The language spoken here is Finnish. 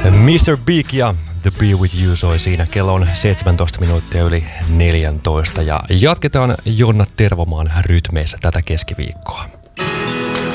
Mr. Big ja The Be With You soi siinä. Kello on 17 minuuttia yli 14 ja jatketaan Jonna Tervomaan rytmeissä tätä keskiviikkoa.